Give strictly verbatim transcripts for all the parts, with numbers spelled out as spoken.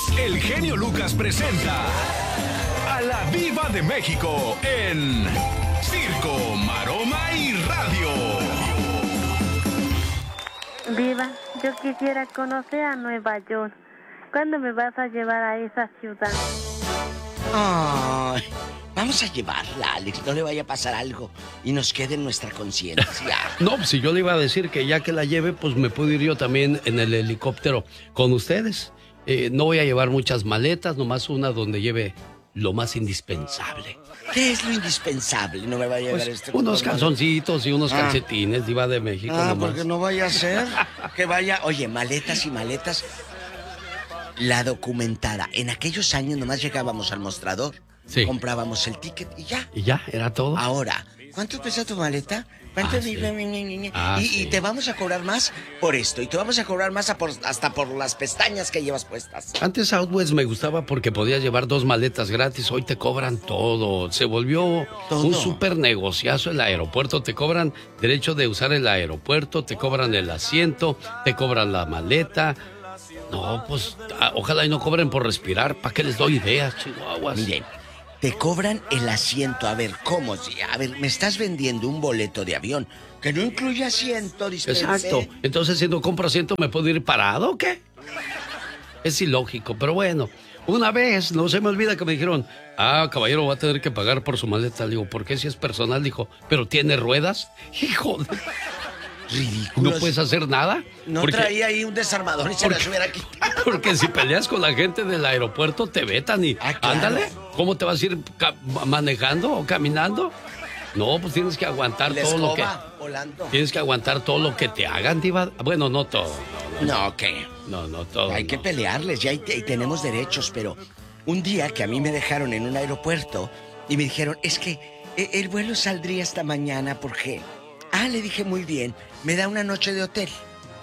el genio Lucas presenta a la Viva de México en Circo, Maroma y Radio. Viva, yo quisiera conocer a Nueva York. ¿Cuándo me vas a llevar a esa ciudad? Ay, vamos a llevarla, Alex, no le vaya a pasar algo y nos quede en nuestra conciencia. No, pues si yo le iba a decir que ya que la lleve, pues me puedo ir yo también en el helicóptero con ustedes. Eh, no voy a llevar muchas maletas, nomás una donde lleve lo más indispensable. ¿Qué es lo indispensable? No me vaya a llevar Pues, este... unos calzoncitos y unos ah. calcetines, Diva de México. Ah, nomás. porque no vaya a ser que vaya... Oye, maletas y maletas... La documentada. En aquellos años nomás llegábamos al mostrador, sí, comprábamos el ticket y ya. Y ya, era todo. Ahora, ¿cuánto pesa tu maleta? ¿Cuánto? Ah, sí. Ah, y, sí. y te vamos a cobrar más por esto, y te vamos a cobrar más a por, hasta por las pestañas que llevas puestas. Antes Southwest me gustaba porque podías llevar dos maletas gratis, hoy te cobran todo. Se volvió todo un súper negociazo el aeropuerto. Te cobran derecho de usar el aeropuerto, te cobran el asiento, te cobran la maleta. No, pues, ojalá y no cobren por respirar. ¿Para qué les doy ideas, chihuahuas? Miren, te cobran el asiento. A ver, ¿cómo? A ver, me estás vendiendo un boleto de avión que no incluye asiento, dispense. Exacto. Entonces, si no compro asiento, ¿me puedo ir parado o qué? Es ilógico, pero bueno. Una vez, no se me olvida que me dijeron, ah, caballero, va a tener que pagar por su maleta. Le digo, ¿por qué si es personal? Dijo, ¿pero tiene ruedas? Hijo de... Ridículo. ¿No puedes hacer nada? No porque, traía ahí un desarmador y se las hubiera quitado. Porque si peleas con la gente del aeropuerto te vetan y... Ah, claro. Ándale, ¿cómo te vas a ir manejando o caminando? No, pues tienes que aguantar La todo escoba, lo que... volando. Tienes que aguantar todo lo que te hagan, Diva. Bueno, no todo. No, no, no ¿qué? No, no todo. Hay no. que pelearles, ya hay, hay, tenemos derechos, pero un día que a mí me dejaron en un aeropuerto y me dijeron, es que el vuelo saldría esta mañana, ¿por qué? Ah, le dije, muy bien, me da una noche de hotel.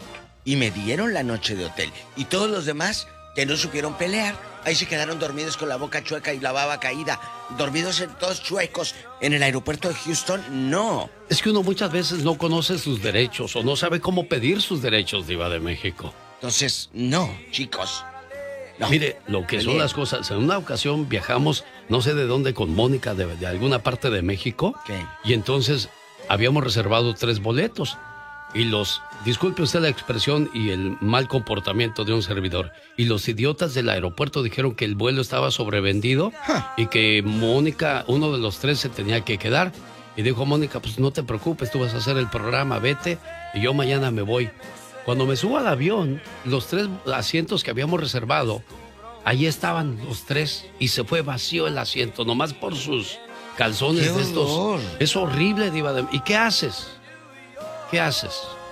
Y me dieron la noche de hotel. Y todos los demás que no supieron pelear, ahí se quedaron dormidos con la boca chueca y la baba caída. Dormidos en todos chuecos en el aeropuerto de Houston, no. Es que uno muchas veces no conoce sus derechos o no sabe cómo pedir sus derechos, Diva de México. Entonces, no, chicos. No. Mire, lo que son las cosas. En una ocasión viajamos, no sé de dónde, con Mónica, de, de alguna parte de México. ¿Qué? Y entonces habíamos reservado tres boletos. Y los, disculpe usted la expresión y el mal comportamiento de un servidor, y los idiotas del aeropuerto dijeron que el vuelo estaba sobrevendido huh. y que Mónica, uno de los tres, se tenía que quedar. Y dijo Mónica, pues no te preocupes, tú vas a hacer el programa, vete, y yo mañana me voy. Cuando me subo al avión, los tres asientos que habíamos reservado, ahí estaban los tres, y se fue vacío el asiento, nomás por sus calzones de estos. Es horrible, Diva de... ¿Y qué haces? ¿Qué haces?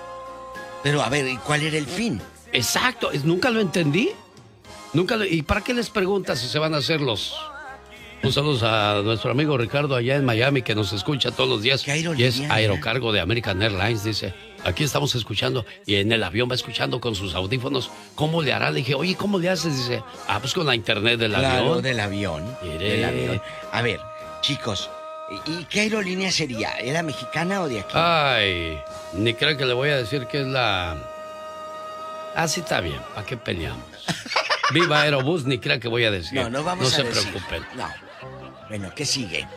Pero a ver, ¿y cuál era el fin? Exacto, nunca lo entendí. Nunca lo... ¿Y para qué les preguntas si se van a hacer los... Un saludo a nuestro amigo Ricardo allá en Miami, que nos escucha todos los días. Y es aerocargo de American Airlines, dice. Aquí estamos escuchando, y en el avión va escuchando con sus audífonos. ¿Cómo le hará? Le dije, oye, ¿cómo le haces? Dice, ah, pues con la internet del claro, avión. del avión. Del avión. A ver, chicos, ¿y qué aerolínea sería? ¿Era mexicana o de aquí? Ay, ni creo que le voy a decir que es la... Ah, sí, está bien, ¿para qué peleamos? Viva Aerobús, ni creo que voy a decir. No, no vamos no a decir. No se preocupen. No. Bueno, ¿qué sigue?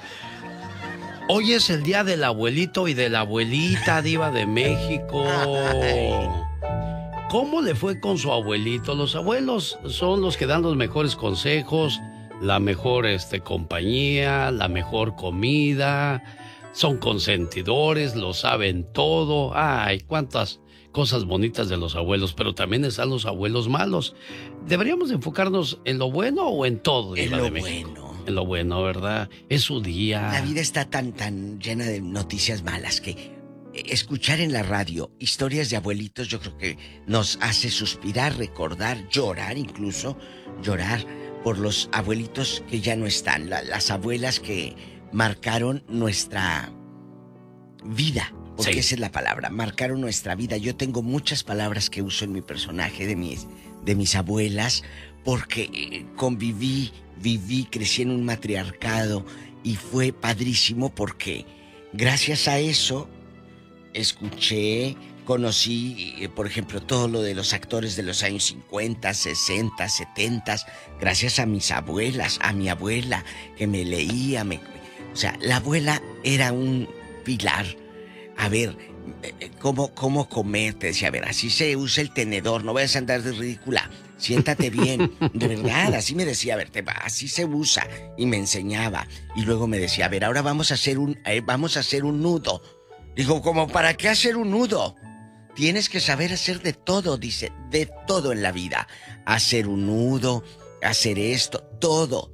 Hoy es el día del abuelito y de la abuelita, Diva de México. Ay. ¿Cómo le fue con su abuelito? Los abuelos son los que dan los mejores consejos, la mejor este, compañía, la mejor comida, son consentidores, lo saben todo. Ay, cuántas cosas bonitas de los abuelos, pero también están los abuelos malos. ¿Deberíamos enfocarnos en lo bueno o en todo, Diva de México? Bueno. En lo bueno, ¿verdad? Es su día. La vida está tan, tan llena de noticias malas que escuchar en la radio historias de abuelitos yo creo que nos hace suspirar, recordar, llorar incluso, llorar por los abuelitos que ya no están, la, las abuelas que marcaron nuestra vida, porque sí. Esa es la palabra, marcaron nuestra vida. Yo tengo muchas palabras que uso en mi personaje de mis, de mis abuelas, porque conviví, viví, crecí en un matriarcado y fue padrísimo porque gracias a eso escuché, Conocí, eh, por ejemplo, todo lo de los actores de los años cincuenta, sesenta, setenta, gracias a mis abuelas, a mi abuela, que me leía, me... O sea, la abuela era un pilar. A ver, ¿cómo, cómo comer? Te decía, a ver, así se usa el tenedor, no vayas a andar de ridícula, siéntate bien. De verdad, así me decía, a ver, te va, así se usa. Y me enseñaba. Y luego me decía, a ver, ahora vamos a hacer un, eh, vamos a hacer un nudo. Digo, ¿cómo para qué hacer un nudo? Tienes que saber hacer de todo, dice, de todo en la vida. Hacer un nudo, hacer esto, todo.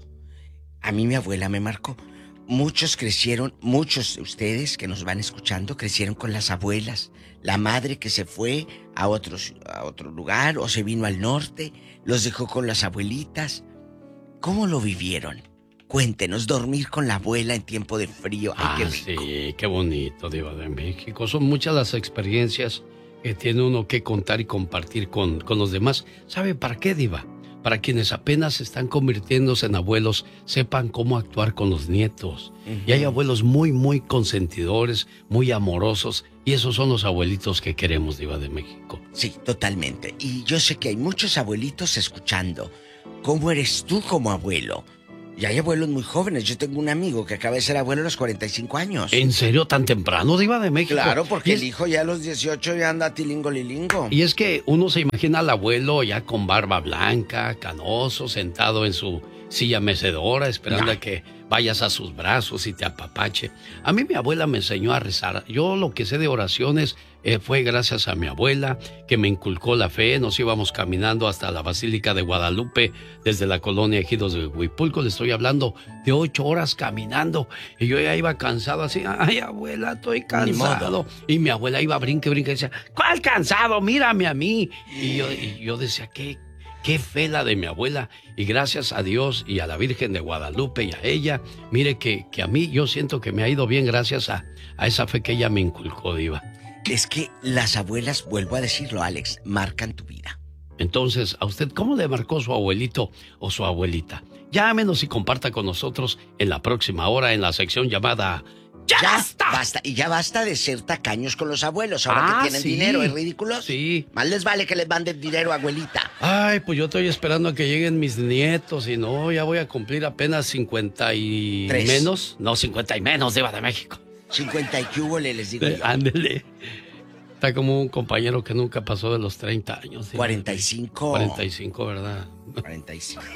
A mí mi abuela me marcó. Muchos crecieron, muchos de ustedes que nos van escuchando, crecieron con las abuelas. La madre que se fue a, otros, a otro lugar o se vino al norte, los dejó con las abuelitas. ¿Cómo lo vivieron? Cuéntenos, dormir con la abuela en tiempo de frío. Ay, ah, qué rico. Sí, qué bonito, Diva de México. Son muchas las experiencias que tiene uno que contar y compartir con, con los demás. ¿Sabe para qué, Diva? Para quienes apenas están convirtiéndose en abuelos, sepan cómo actuar con los nietos. Uh-huh. Y hay abuelos muy, muy consentidores, muy amorosos, y esos son los abuelitos que queremos, Diva de México. Sí, totalmente. Y yo sé que hay muchos abuelitos escuchando. ¿Cómo eres tú como abuelo? Y hay abuelos muy jóvenes. Yo tengo un amigo que acaba de ser abuelo a los cuarenta y cinco años. ¿En serio tan temprano, Diva de México? Claro, porque es... el hijo ya a los dieciocho ya anda tilingo lilingo. Y es que uno se imagina al abuelo ya con barba blanca, canoso, sentado en su silla mecedora, esperando no. a que vayas a sus brazos y te apapache. A mí mi abuela me enseñó a rezar. Yo lo que sé de oraciones eh, fue gracias a mi abuela, que me inculcó la fe. Nos íbamos caminando hasta la Basílica de Guadalupe, desde la colonia Ejidos de Huipulco. Le estoy hablando de ocho horas caminando. Y yo ya iba cansado así. Ay, abuela, estoy cansado. Y mi abuela iba brinque, brinque y decía, ¿cuál cansado? Mírame a mí. Y yo, y yo decía, ¿qué? Qué fe la de mi abuela, y gracias a Dios y a la Virgen de Guadalupe y a ella, mire que, que a mí yo siento que me ha ido bien gracias a, a esa fe que ella me inculcó, Diva. Es que las abuelas, vuelvo a decirlo, Alex, marcan tu vida. Entonces, ¿a usted cómo le marcó su abuelito o su abuelita? Llámenos y comparta con nosotros en la próxima hora en la sección llamada... ¡Ya, ya basta! basta! Y ya basta de ser tacaños con los abuelos. Ahora ah, que tienen sí. dinero, ¿es ridículo? Sí. Más les vale que les manden dinero, abuelita. Ay, pues yo estoy esperando a que lleguen mis nietos. Y no, ya voy a cumplir apenas cincuenta y Tres. menos. No, cincuenta y menos, Diva de México. cincuenta y qué hubo, les digo eh, yo. Ándele. Está como un compañero que nunca pasó de los treinta años. Diva. cuarenta y cinco. cuarenta y cinco, ¿verdad? cuarenta y cinco.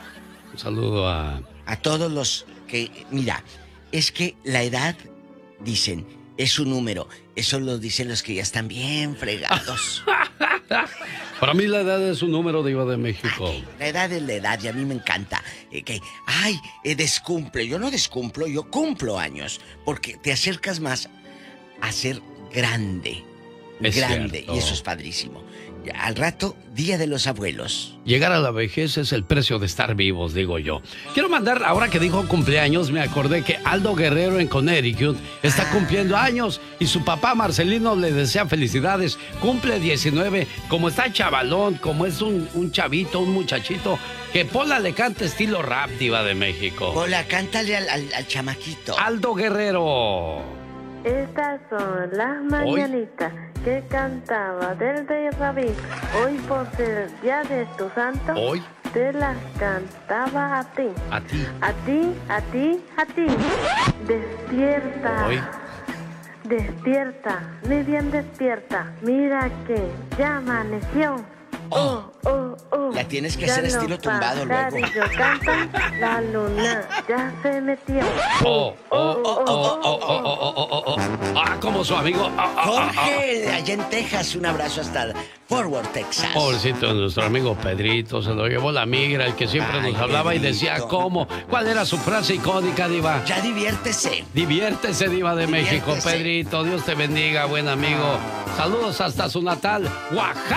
Un saludo a... A todos los que... Mira, es que la edad... Dicen, es un número. Eso lo dicen los que ya están bien fregados. Para mí la edad es un número, Diva de México. Ay, la edad es la edad y a mí me encanta. Eh, que, ay, eh, descumple. Yo no descumplo, yo cumplo años. Porque te acercas más a ser grande. Es grande. cierto. Y eso es padrísimo. Ya, al rato, Día de los Abuelos. Llegar a la vejez es el precio de estar vivos, digo yo. Quiero mandar, ahora que dijo cumpleaños, me acordé que Aldo Guerrero en Connecticut está ah. cumpliendo años y su papá Marcelino le desea felicidades. Cumple diecinueve, como está chavalón, como es un, un chavito, un muchachito, que Pola le canta estilo rap, Diva de México. Pola, cántale al, al, al chamaquito. Aldo Guerrero. Estas son las mañanitas ¿Hoy? que cantaba del rey David. Hoy por ser el día de tu santo, ¿Hoy? te las cantaba a ti. A ti. A ti, a ti, a ti. Despierta. ¿Hoy? Despierta, muy bien despierta. Mira que ya amaneció. Oh, oh, oh. La tienes que hacer estilo tumbado luego. Cantan, la luna ya se metió. Oh, oh, oh, oh, oh, oh, oh, oh, oh, oh. Ah, como su amigo. Ah, ah, Jorge, ah, ah. allá en Texas, un abrazo hasta Forward, Texas. Pobrecito, nuestro amigo Pedrito, se lo llevó la migra, el que siempre Ay, nos hablaba Pedrito. Y decía cómo. ¿Cuál era su frase icónica, Diva? Ya diviértese. Diviértese, Diva de diviértese. México. Pedrito, Dios te bendiga, buen amigo. Saludos hasta su natal, Oaxaca.